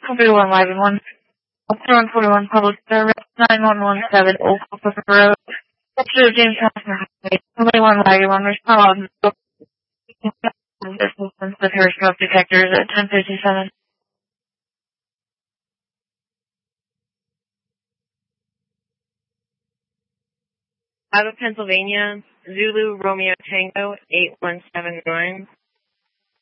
41 Live and 141 Public Service, 9117 Old Cliff Road. Officer James Thompson, 21 Live and 1, respond assistance with her smoke detectors at 1057. Out of Pennsylvania, Zulu Romeo Tango 8179.